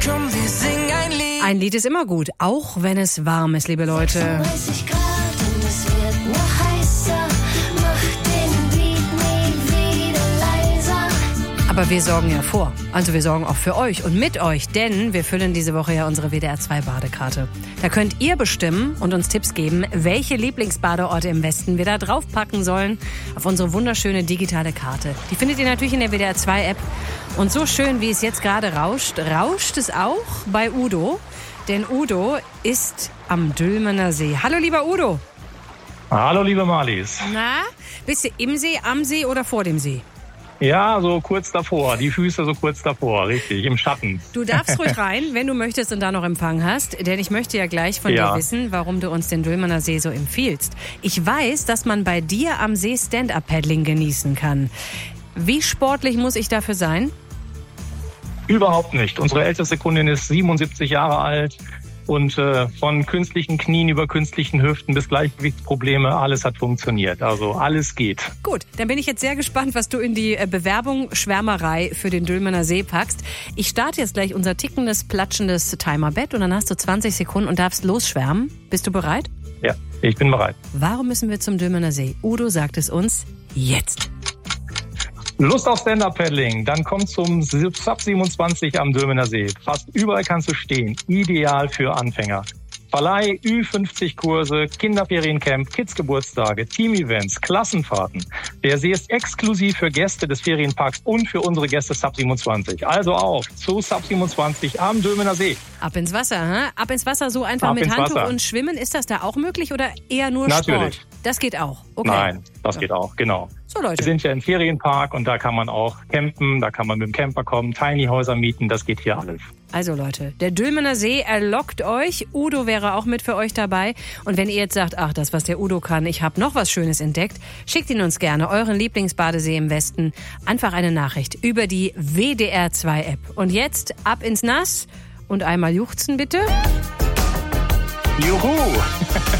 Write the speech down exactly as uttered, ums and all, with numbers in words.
Komm, wir singen ein Lied. Ein Lied ist immer gut, auch wenn es warm ist, liebe Leute. sechsunddreißig Grad und es wird noch heißer. Mach den Beat nie wieder leiser. Aber wir sorgen ja vor. Also wir sorgen auch für euch und mit euch, denn wir füllen diese Woche ja unsere W D R zwei Badekarte. Da könnt ihr bestimmen und uns Tipps geben, welche Lieblingsbadeorte im Westen wir da draufpacken sollen auf unsere wunderschöne digitale Karte. Die findet ihr natürlich in der W D R zwei App. Und so schön, wie es jetzt gerade rauscht, rauscht es auch bei Udo. Denn Udo ist am Dülmener See. Hallo, lieber Udo. Hallo, liebe Marlies. Na, bist du im See, am See oder vor dem See? Ja, so kurz davor. Die Füße so kurz davor, richtig, im Schatten. Du darfst ruhig rein, wenn du möchtest und da noch Empfang hast. Denn ich möchte ja gleich von Ja. dir wissen, warum du uns den Dülmener See so empfiehlst. Ich weiß, dass man bei dir am See Stand-Up-Paddling genießen kann. Wie sportlich muss ich dafür sein? Überhaupt nicht. Unsere älteste Kundin ist siebenundsiebzig Jahre alt und äh, von künstlichen Knien über künstlichen Hüften bis Gleichgewichtsprobleme, alles hat funktioniert. Also alles geht. Gut, dann bin ich jetzt sehr gespannt, was du in die äh, Bewerbung Schwärmerei für den Dülmener See packst. Ich starte jetzt gleich unser tickendes, platschendes Timerbett und dann hast du zwanzig Sekunden und darfst losschwärmen. Bist du bereit? Ja, ich bin bereit. Warum müssen wir zum Dülmener See? Udo sagt es uns jetzt. Lust auf Stand-Up-Paddling? Dann komm zum Sub siebenundzwanzig am Dülmener See. Fast überall kannst du stehen. Ideal für Anfänger. Verleih, Ü fünfzig Kurse, Kinderferiencamp, Kids-Geburtstage, Team-Events, Klassenfahrten. Der See ist exklusiv für Gäste des Ferienparks und für unsere Gäste Sub siebenundzwanzig. Also auf zu Sub siebenundzwanzig am Dülmener See. Ab ins Wasser, hä? Ab ins Wasser, so einfach Ab mit ins Handtuch Wasser. und Schwimmen. Ist das da auch möglich oder eher nur Natürlich. Sport? Das geht auch. Okay. Nein, das geht auch, genau. So, Wir Leute. sind ja im Ferienpark und da kann man auch campen, da kann man mit dem Camper kommen, Tiny Häuser mieten, das geht hier alles. Also Leute, der Dülmener See erlockt euch. Udo wäre auch mit für euch dabei. Und wenn ihr jetzt sagt, ach, das, was der Udo kann, ich habe noch was Schönes entdeckt, schickt ihn uns gerne, euren Lieblingsbadesee im Westen. Einfach eine Nachricht über die W D R zwei App. Und jetzt ab ins Nass und einmal juchzen bitte. Juhu!